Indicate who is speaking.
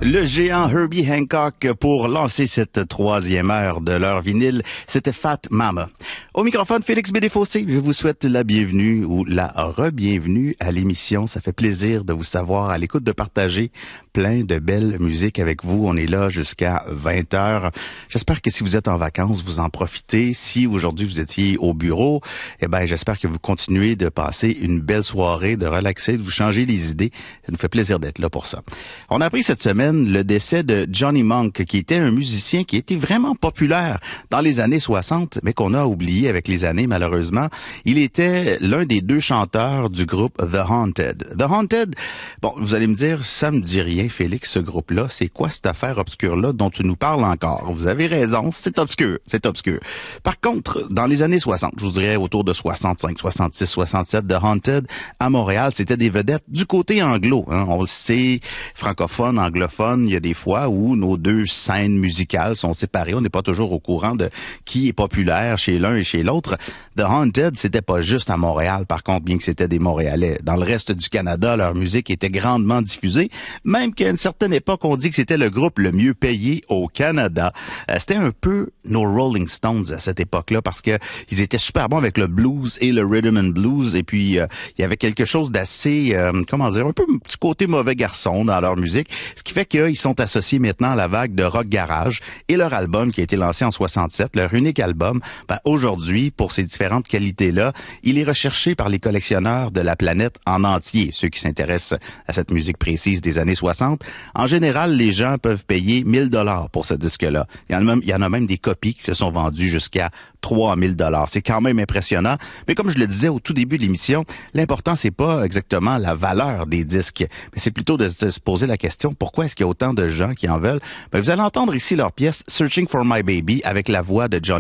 Speaker 1: Le géant Herbie Hancock pour lancer cette troisième heure de leur vinyle, c'était Fat Mama. Au microphone, Félix Bédéfossé, je vous souhaite la bienvenue ou la re-bienvenue à l'émission. Ça fait plaisir de vous savoir à l'écoute, de partager plein de belles musiques avec vous. On est là jusqu'à 20h. J'espère que si vous êtes en vacances, vous en profitez. Si aujourd'hui vous étiez au bureau, j'espère que vous continuez de passer une belle soirée, de relaxer, de vous changer les idées. Ça nous fait plaisir d'être là pour ça. On a appris cette semaine le décès de Johnny Monk, qui était un musicien qui était vraiment populaire dans les années 60, mais qu'on a oublié avec les années, malheureusement. Il était l'un des deux chanteurs du groupe The Haunted. The Haunted, bon, vous allez me dire, ça me dit rien, Félix, ce groupe-là. C'est quoi cette affaire obscure-là dont tu nous parles encore? Vous avez raison, c'est obscur, c'est obscur. Par contre, dans les années 60, je vous dirais autour de 65, 66, 67, The Haunted, à Montréal, c'était des vedettes du côté anglo. Hein. On le sait, francophone, anglophone, il y a des fois où nos deux scènes musicales sont séparées. On n'est pas toujours au courant de qui est populaire chez l'un et chez l'autre. The Haunted, c'était pas juste à Montréal, par contre, bien que c'était des Montréalais. Dans le reste du Canada, leur musique était grandement diffusée, même qu'à une certaine époque, on dit que c'était le groupe le mieux payé au Canada. C'était un peu nos Rolling Stones à cette époque-là, parce que ils étaient super bons avec le blues et le rhythm and blues, et puis il y avait quelque chose d'assez, un peu un petit côté mauvais garçon dans leur musique, ce qui fait qu'ils sont associés maintenant à la vague de rock garage, et leur album qui a été lancé en 67, leur unique album, aujourd'hui, pour ces différentes qualités-là, il est recherché par les collectionneurs de la planète en entier, ceux qui s'intéressent à cette musique précise des années 60. En général, les gens peuvent payer 1000 $ pour ce disque-là. Il y en a même des copies qui se sont vendues jusqu'à 3000 $. C'est quand même impressionnant. Mais comme je le disais au tout début de l'émission, l'important, c'est pas exactement la valeur des disques, mais c'est plutôt de se poser la question, pourquoi est-ce qu'il y a autant de gens qui en veulent? Vous allez entendre ici leur pièce Searching for My Baby avec la voix de Johnny